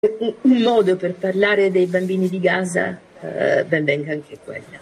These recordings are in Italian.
un modo per parlare dei bambini di Gaza, ben venga anche quella.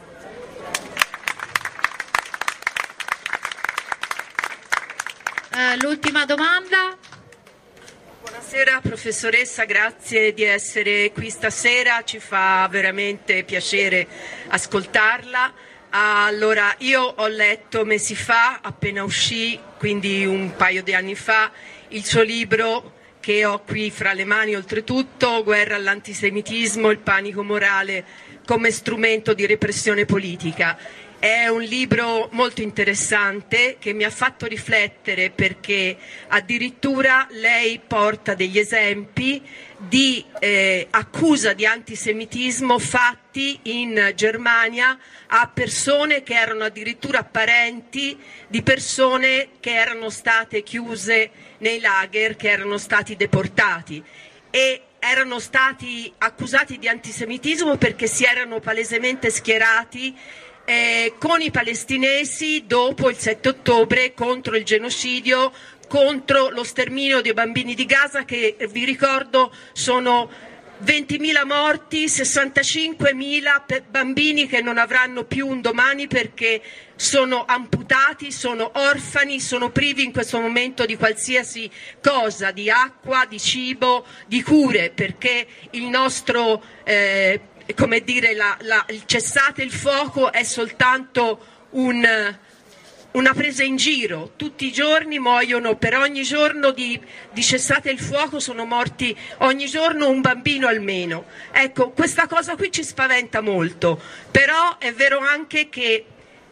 L'ultima domanda. Buonasera professoressa, grazie di essere qui stasera, ci fa veramente piacere ascoltarla. Allora, io ho letto mesi fa, appena uscì, quindi un paio di anni fa, il suo libro che ho qui fra le mani oltretutto, Guerra all'antisemitismo, il panico morale come strumento di repressione politica. È un libro molto interessante che mi ha fatto riflettere perché addirittura lei porta degli esempi di accusa di antisemitismo fatti in Germania a persone che erano addirittura parenti di persone che erano state chiuse nei lager, che erano stati deportati e erano stati accusati di antisemitismo perché si erano palesemente schierati con i palestinesi dopo il 7 ottobre contro il genocidio, contro lo sterminio dei bambini di Gaza, che vi ricordo sono 20.000 morti, 65.000 bambini che non avranno più un domani perché sono amputati, sono orfani, sono privi in questo momento di qualsiasi cosa, di acqua, di cibo, di cure, perché il nostro come dire, il cessate il fuoco è soltanto una presa in giro. Tutti i giorni muoiono, per ogni giorno di cessate il fuoco sono morti ogni giorno un bambino almeno. Ecco, questa cosa qui ci spaventa molto, però è vero anche che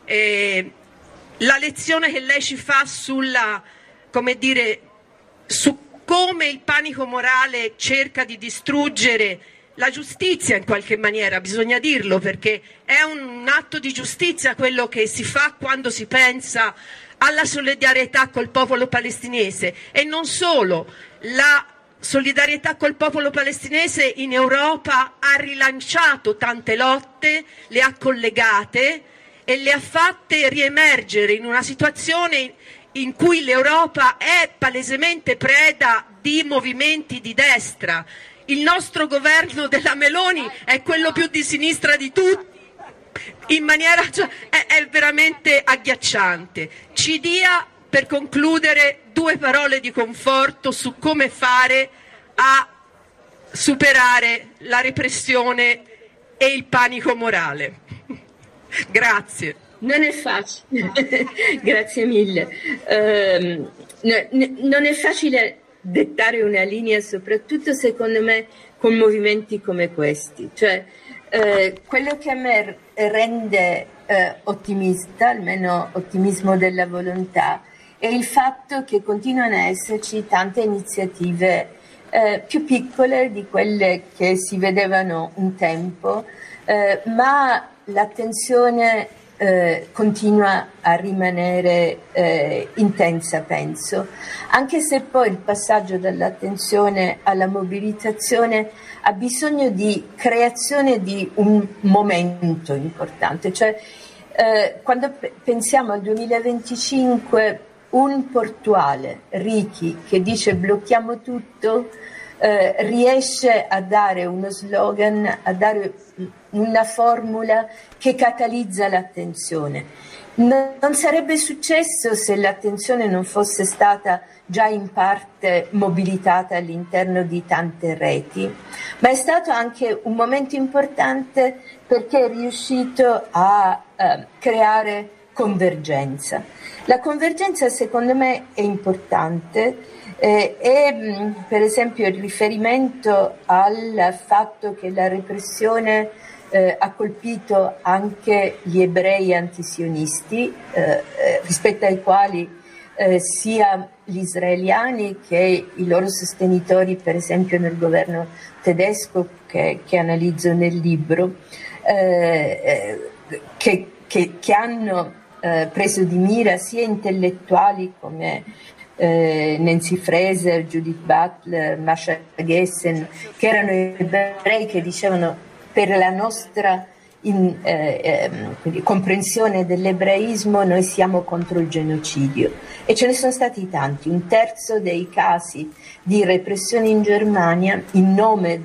la lezione che lei ci fa sulla, come dire, su come il panico morale cerca di distruggere la giustizia in qualche maniera, bisogna dirlo, perché è un atto di giustizia quello che si fa quando si pensa alla solidarietà col popolo palestinese e non solo. La solidarietà col popolo palestinese in Europa ha rilanciato tante lotte, le ha collegate e le ha fatte riemergere in una situazione in cui l'Europa è palesemente preda di movimenti di destra. Il nostro governo della Meloni è quello più di sinistra di tutti, in maniera, cioè, è veramente agghiacciante. Ci dia, per concludere, 2 parole di conforto su come fare a superare la repressione e il panico morale. Grazie. Non è facile, grazie mille. Non è facile dettare una linea, soprattutto secondo me con movimenti come questi. Cioè, quello che a me rende ottimista, almeno ottimismo della volontà, è il fatto che continuano a esserci tante iniziative più piccole di quelle che si vedevano un tempo, ma l'attenzione continua a rimanere intensa, penso, anche se poi il passaggio dall'attenzione alla mobilitazione ha bisogno di creazione di un momento importante. Cioè, quando pensiamo al 2025, un portuale, Ricky, che dice blocchiamo tutto, riesce a dare uno slogan, a dare una formula che catalizza l'attenzione. Non sarebbe successo se l'attenzione non fosse stata già in parte mobilitata all'interno di tante reti, ma è stato anche un momento importante perché è riuscito a creare convergenza. La convergenza secondo me è importante e per esempio il riferimento al fatto che la repressione ha colpito anche gli ebrei antisionisti, rispetto ai quali sia gli israeliani che i loro sostenitori, per esempio nel governo tedesco che analizzo nel libro, che hanno preso di mira sia intellettuali come Nancy Fraser, Judith Butler, Masha Gessen, che erano ebrei che dicevano per la nostra quindi comprensione dell'ebraismo, noi siamo contro il genocidio, e ce ne sono stati tanti. 1/3 dei casi di repressione in Germania in nome